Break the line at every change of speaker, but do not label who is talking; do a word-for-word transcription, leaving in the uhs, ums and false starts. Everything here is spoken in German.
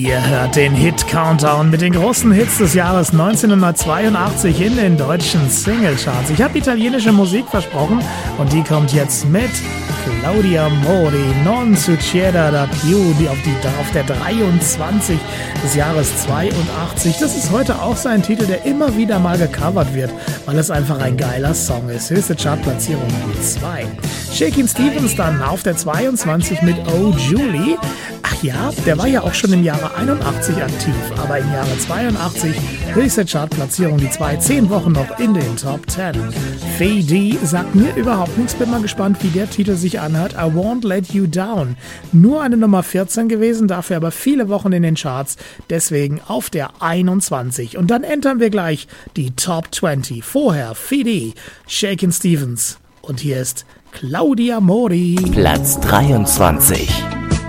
Ihr hört den Hit-Countdown mit den großen Hits des Jahres neunzehnhundertzweiundachtzig in den deutschen Singlecharts. Ich habe italienische Musik versprochen und die kommt jetzt mit Claudia Mori, Non succeda da più, die auf, die, auf der dreiundzwanzig des Jahres zweiundachtzig. Das ist heute auch so ein Titel, der immer wieder mal gecovert wird, weil es einfach ein geiler Song ist. Höchste Chartplatzierung die zwei. Shakin' Stevens dann auf der zweiundzwanzig mit Oh Julie. Ach ja, der war ja auch schon im Jahre einundachtzig aktiv, aber im Jahre zweiundachtzig höchste Chartplatzierung die zwei, zehn Wochen noch in den Top zehn. Fade sagt mir überhaupt nichts, bin mal gespannt, wie der Titel sich anhört. I Won't Let You Down. Nur eine Nummer vierzehn gewesen, dafür aber viele Wochen in den Charts, deswegen auf der einundzwanzig. Und dann entern wir gleich die Top zwanzig. Vorher Fade, Shakin' Stevens und hier ist Claudia Mori.
Platz dreiundzwanzig.